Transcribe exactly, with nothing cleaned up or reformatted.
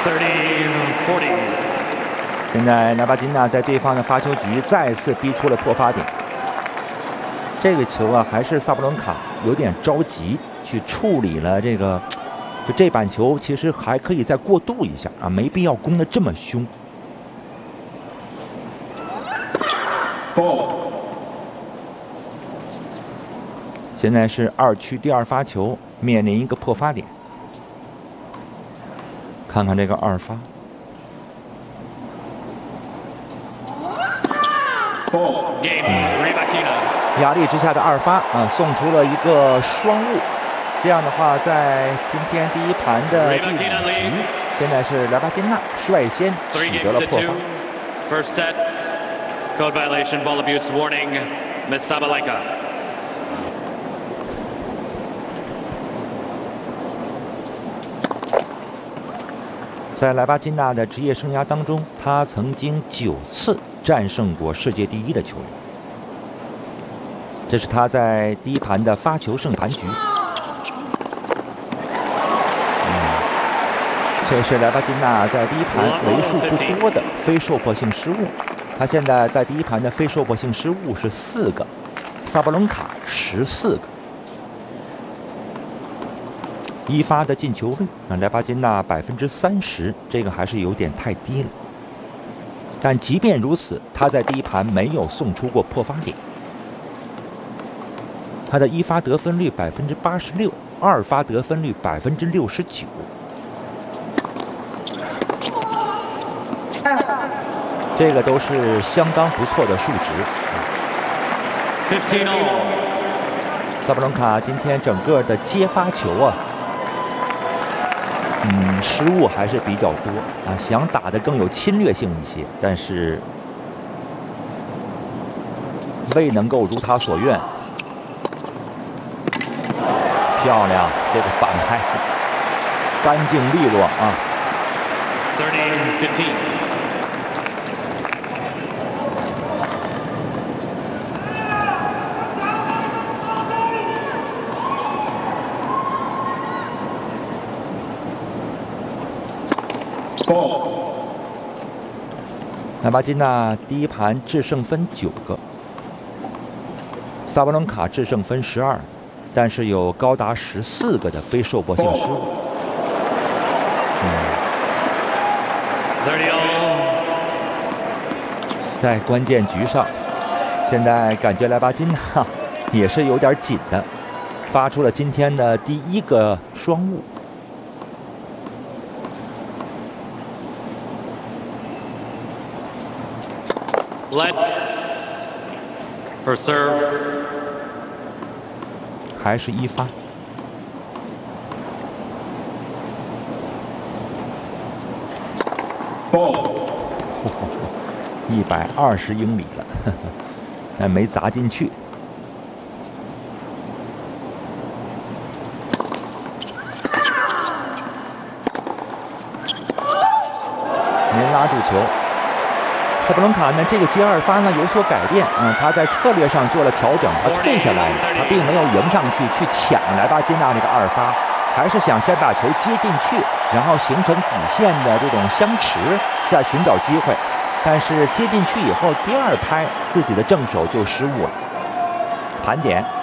现在拉巴金纳在对方的发球局再次逼出了破发点。这个球啊，还是萨布伦卡有点着急去处理了这个，就这板球其实还可以再过渡一下啊，没必要攻得这么凶。现在是二区第二发球，面临一个破发点。看看这个二发。嗯、压力之下的二发啊，送出了一个双误。这样的话，在今天第一盘的第五局，现在是莱巴金纳率先取得了破发。 First set, code violation, ball abuse warning, Miz Sabalenka. 在莱巴金纳的职业生涯当中，他曾经九次战胜过世界第一的球员。这是他在第一盘的发球胜盘局。嗯，这是莱巴金纳在第一盘为数不多的非受迫性失误。他现在在第一盘的非受迫性失误是四个，萨布伦卡十四个。一发的进球率啊，莱巴金纳百分之三十，这个还是有点太低了。但即便如此，他在第一盘没有送出过破发点。他的一发得分率百分之八十六，二发得分率百分之六十九。这个都是相当不错的数值。萨布伦卡今天整个的接发球啊。嗯，失误还是比较多啊，想打得更有侵略性一些，但是未能够如他所愿。漂亮，这个反拍干净利落啊。 thirty fifteen. 莱巴金纳第一盘制胜分九个，萨布伦卡制胜分十二，但是有高达十四个的非受迫性失误。嗯，在关键局上，现在感觉莱巴金纳也是有点紧的，发出了今天的第一个双误。 Let's for serve. 还是一发。一百二十英里了，呵呵，但没砸进去。没拉住球。萨布伦卡呢，这个接二发呢有所改变，嗯，他在策略上做了调整，他退下来了，他并没有迎上去去抢莱巴金纳那个二发，还是想先把球接进去，然后形成底线的这种相持，再寻找机会。但是接进去以后，第二拍自己的正手就失误了，盘点。